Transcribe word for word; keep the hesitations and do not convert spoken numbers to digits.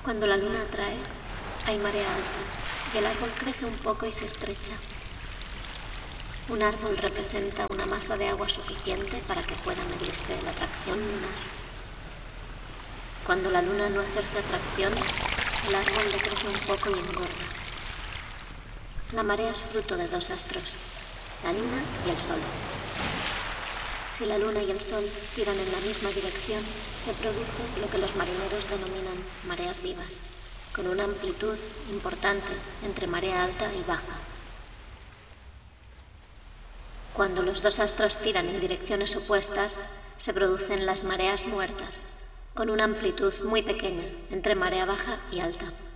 Cuando la luna atrae, hay marea alta y el árbol crece un poco y se estrecha. Un árbol representa una masa de agua suficiente para que pueda medirse la atracción lunar. Cuando la luna no ejerce atracción, el árbol decrece un poco y engorda. La marea es fruto de dos astros, la luna y el sol. Si la luna y el sol tiran en la misma dirección, se produce lo que los marineros denominan mareas vivas, con una amplitud importante entre marea alta y baja. Cuando los dos astros tiran en direcciones opuestas, se producen las mareas muertas, con una amplitud muy pequeña entre marea baja y alta.